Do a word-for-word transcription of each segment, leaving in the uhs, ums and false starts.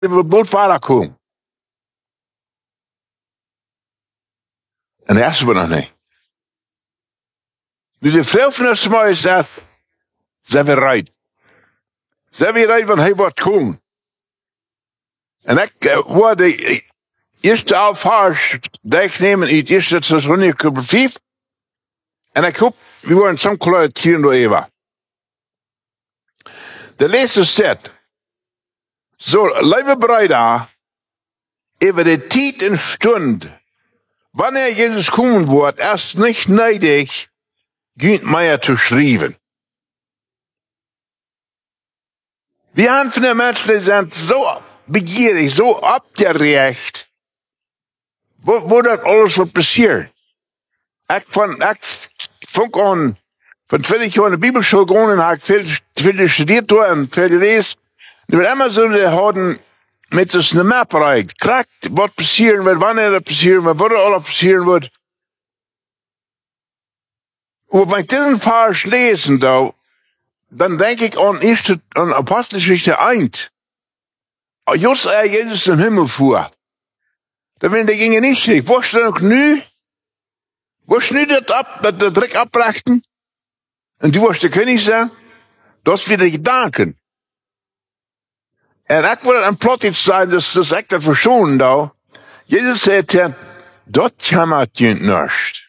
wir bald weiterkommen. Und er ist aber noch nicht. Nu de Frau von der Smai sagt, sind wir bereit. Sind wir bereit, wenn er wird kommen. Und ich äh, war die erste Alphage, die ich nehme, in die erste Thessalonicher fünf. Und ich hab, wir waren zusammengelegt hier in der Eva. Der letzte sagt, so, liebe Brüder, über die Zeit und Stunde, wann er Jesus kommen wird, erst nicht neidig, geht mir zu schreiben. Wir haben von den Menschen, die sind so begierig, so abgerecht, wo, wo das alles wird passieren. Ich von, ich fang an, von vierzig Jahren in der Bibelschule gegangen, und habe viel, viel studiert und viel gelesen. Und mit Amazon, die hatten mit uns eine Map erreicht. Kriegt, was passieren wird, wann das passieren wird, wo das alles passieren wird. Und wenn ich diesen Vers lesen, da, dann denke ich an, erste, an Apostelgeschichte eins. Just er Jesus im Himmel fuhr. Da wenn der ginge nicht schräg. Wo ist noch nu? Wo ist nu das ab, das der Dreck abbrachten? Und du wirst der König sein? Das wieder Gedanken. Und ich wollte ein Plottig sein, dass das echt das verschonen da. Jesus sagt, dort kämmert jünd nicht.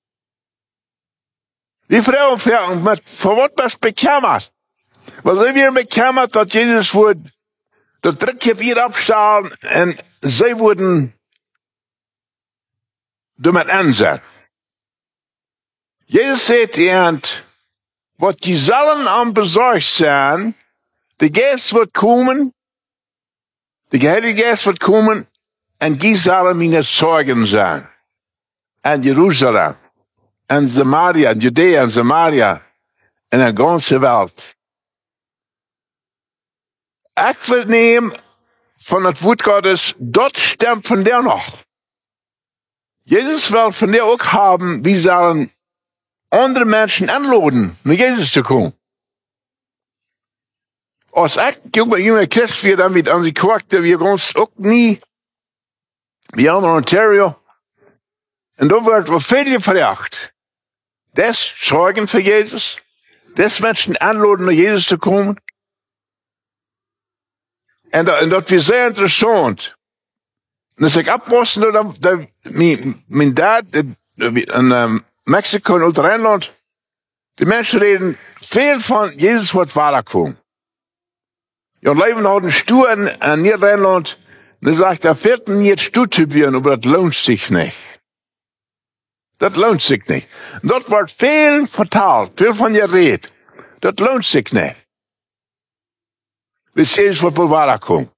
Die Frauen fragen, mit, von was bist du bekämmert? Weil sie werden bekämmert, dass Jesus wurde, das Dreck wieder abstahlen, und sie wurden damit ansehen. Jesus sagt ihnen, was die sollen am besorgt sein, der Geist wird kommen, der Heilige Geist wird kommen, und die sollen meine Zeugen sein. In Jerusalem, in Samaria, in Judäa, in Samaria, in der ganzen Welt. Ich will nehmen von das Wort Gottes, dort stimmt von der noch. Jesus will von der auch haben, wie sollen andere Menschen anladen, mit Jesus zu kommen. Als ich junger, junger Christ wir damit an die Quakte, wir ganz auch nie, wir haben in Ontario, und da wird wir viel gefragt. Das Zeugen für Jesus, das Menschen anladen, nach Jesus zu kommen. Und, und das wird sehr interessant. Und als ich abwusste, da, da, mein, mein Dad, in, in Mexiko, in Ultreinland, die Menschen reden viel von Jesus wird weiterkommen. Ja, und leben hat einen Stuhl in, in Niederrheinland, und er sagt, da fährt man jetzt Stuhl zu werden, aber das lohnt sich nicht. Das lohnt sich nicht. Und dort wird viel vertalt, viel von ihr redet. Das lohnt sich nicht. Wir sehen, es wird wohl weiterkommen.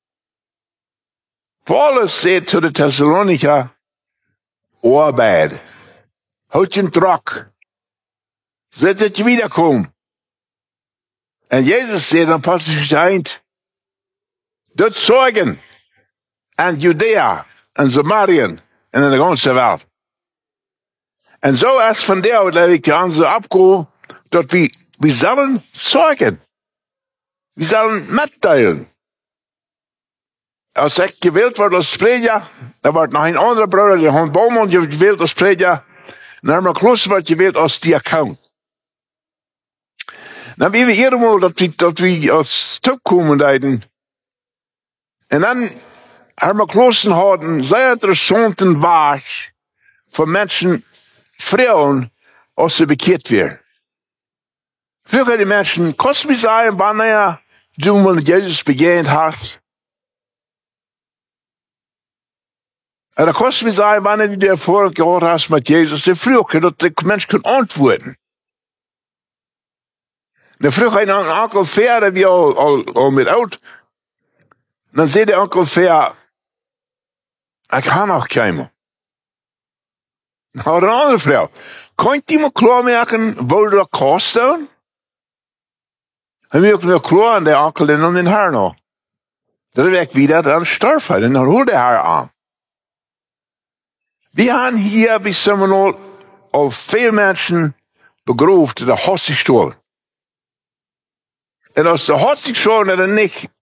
Paulus sagt zu den Thessalonicher, Arbeit, halt den Druck, seid ihr wiederkommen. Und Jesus sagt in Apostelgeschichte eins, dort Zeugen in Judäa, in Samarien, und in der ganzen Welt. Und so ist von der, dass ich an so abgehoben, dass wir, wir sollen zeugen. Wir sollen mitteilen. Als ich gewählt wurde als Prediger, da war noch ein anderer Bruder, der Hans Baumann, gewählt als Prediger, und Hermann Kloster wird gewählt als Diakon. Dann wie wir irgendwo, dass wir, dass wir als Stück kommen, und dann Hermann Kloster hat einen sehr interessanten Weg von Menschen, Frauen, als sie bekehrt werden. Früher die Menschen, kannst du mir sagen, wann er, du mal Jesus begegnet hast? Oder kannst du mir sagen, wann er die Erfahrung gehabt hast mit Jesus? Die früher, dass die Menschen können antworten. Der früher ein Onkel Fair, der wir all, all, all mit out. Dann sagt der Onkel Fair, ich kann auch keiner. Dann hat eine andere Frau. Könnt ihr mir klar machen, wo du da kostet? Und wir haben klar an der Onkel den und den Haar noch. Dann weg wieder, dann starb er, und dann holt der Haar an. Wir haben hier bis zum Mal auf viele Menschen begraben, der hat sich gestorben. Und als der hat sich gestorben, hat er nicht